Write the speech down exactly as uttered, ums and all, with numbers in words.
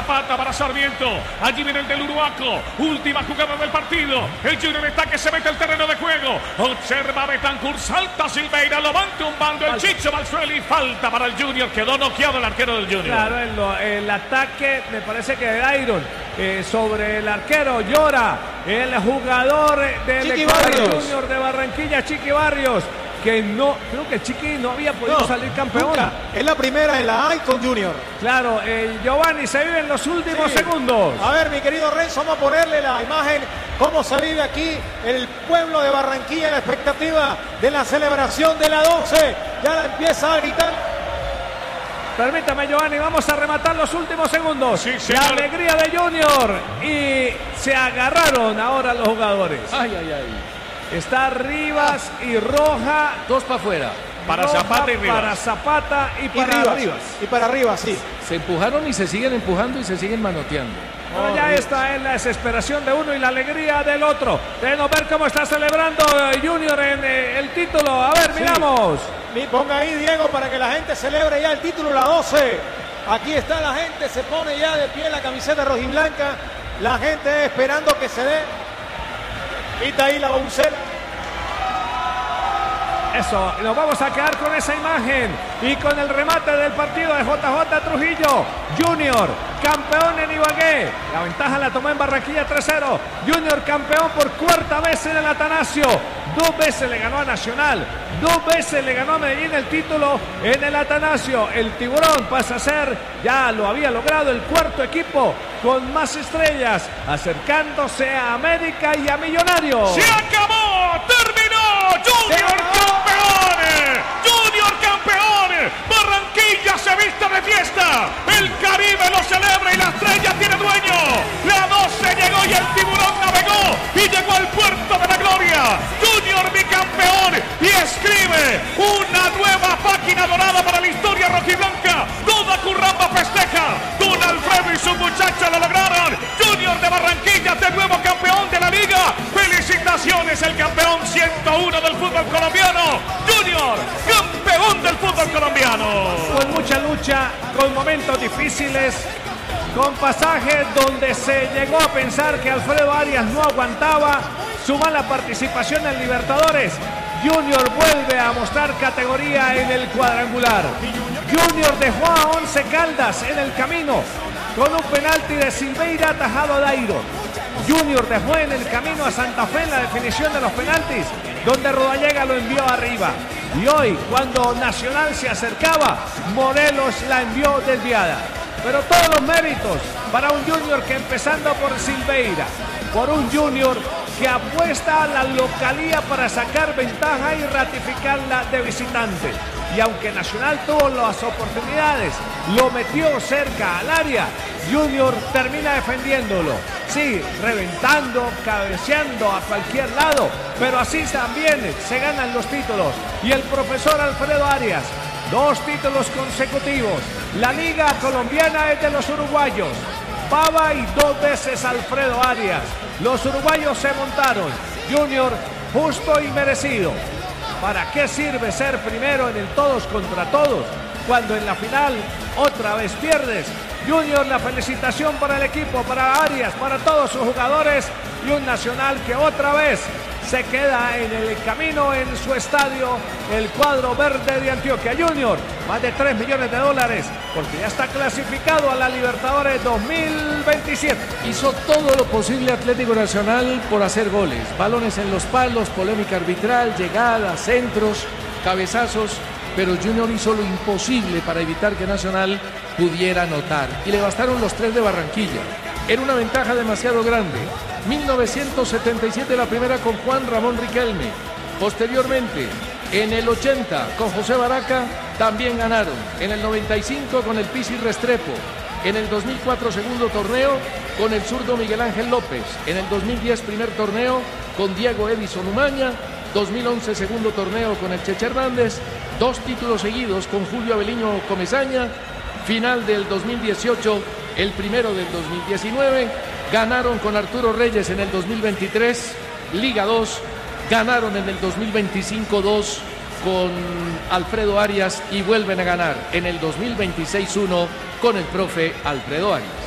Zapata para Sarmiento. Allí viene el del Uruaco. Última jugada del partido. El Junior está que se mete el terreno de juego. Observa Betancourt. Salta Silveira. Lo van tumbando el Chicho Valsueli. Falta para el Junior. Quedó noqueado el arquero del Junior. Claro, el, el ataque me parece que de Iron eh, sobre el arquero llora el jugador del Ecuador Junior de Barranquilla, Chiqui Barrios, que no, creo que Chiqui no había podido no, salir campeón. Nunca. Es la primera en la Icon Junior. Claro, eh, Giovanni, se vive en los últimos sí. segundos. A ver, mi querido Renzo, vamos a ponerle la imagen, cómo se vive aquí el pueblo de Barranquilla, la expectativa de la celebración de la doce. Ya empieza a gritar. Permítame, Giovanni, vamos a rematar los últimos segundos. Sí, la alegría de Junior. Y se agarraron ahora los jugadores. Ay, ay, ay. Está Rivas y Roja. Dos para afuera. Para Roja Zapata y Rivas. Para Zapata y, y para Rivas. Rivas. Y para Rivas, sí. Se empujaron y se siguen empujando y se siguen manoteando. Bueno, ya esta es la desesperación de uno y la alegría del otro. Debemos ver cómo está celebrando Junior en eh, el título. A ver, sí. miramos. Ponga ahí, Diego, para que la gente celebre ya el título, la doce. Aquí está la gente, se pone ya de pie la camiseta rojiblanca. La gente esperando que se dé. Viste ahí la boncera. Eso, nos vamos a quedar con esa imagen y con el remate del partido de J J Trujillo. Junior, campeón en Ibagué. La ventaja la tomó en Barranquilla tres cero. Junior campeón por cuarta vez en el Atanasio. Dos veces le ganó a Nacional. Dos veces le ganó a Medellín el título en el Atanasio. El Tiburón pasa a ser, ya lo había logrado, el cuarto equipo con más estrellas, acercándose a América y a Millonarios. ¡Se acabó! ¡Terminó! ¡Junior campeón! ¡Junior campeón! ¡Barranquilla se viste de fiesta! ¡El Caribe lo celebra y la estrella tiene dueño! ¡La doce llegó y el Tiburón navegó y llegó al puerto de la gloria! ¡Junior bicampeón! Y escribe una nueva página dorada para la historia rojiblanca. Toda Curramba festeja. Don Alfredo y su muchacha lo lograron. Junior de Barranquilla de nuevo campeón de la liga. Felicitaciones, el campeón ciento uno del fútbol colombiano. Junior, campeón del fútbol colombiano. Con mucha lucha, con momentos difíciles, con pasajes donde se llegó a pensar que Alfredo Arias no aguantaba su mala participación en Libertadores. Junior vuelve a mostrar categoría en el cuadrangular. Junior dejó a Once Caldas en el camino con un penalti de Silveira atajado a Dairo. Junior dejó en el camino a Santa Fe en la definición de los penaltis, donde Rodallega lo envió arriba. Y hoy, cuando Nacional se acercaba, Morelos la envió desviada. Pero todos los méritos para un Junior que, empezando por Silveira, por un Junior que apuesta a la localía para sacar ventaja y ratificarla de visitante. Y aunque Nacional tuvo las oportunidades, lo metió cerca al área, Junior termina defendiéndolo. Sí, reventando, cabeceando a cualquier lado, pero así también se ganan los títulos. Y el profesor Alfredo Arias, dos títulos consecutivos. La liga colombiana es de los uruguayos. Pava y dos veces Alfredo Arias. Los uruguayos se montaron. Junior, justo y merecido. ¿Para qué sirve ser primero en el todos contra todos cuando en la final otra vez pierdes? Junior, la felicitación para el equipo, para Arias, para todos sus jugadores y un Nacional que otra vez se queda en el camino en su estadio, el cuadro verde de Antioquia. Junior, más de tres millones de dólares, porque ya está clasificado a la Libertadores dos mil veintisiete. Hizo todo lo posible Atlético Nacional por hacer goles, balones en los palos, polémica arbitral, llegadas, centros, cabezazos, pero Junior hizo lo imposible para evitar que Nacional pudiera anotar. Y le bastaron los tres de Barranquilla. Era una ventaja demasiado grande. mil novecientos setenta y siete la primera con Juan Ramón Riquelme. Posteriormente, en el ochenta con José Baraca, también ganaron. En el noventa y cinco con el Pizzi Restrepo. En el dos mil cuatro segundo torneo con el zurdo Miguel Ángel López. En el dos mil diez primer torneo con Diego Edison Umaña. dos mil once segundo torneo con el Cheche Hernández. Dos títulos seguidos con Julio Aveliño Comesaña. Final del dos mil dieciocho, el primero del dos mil diecinueve. Ganaron con Arturo Reyes en el dos mil veintitrés, Liga dos. Ganaron en el dos mil veinticinco dos con Alfredo Arias y vuelven a ganar en el dos mil veintiséis uno con el profe Alfredo Arias.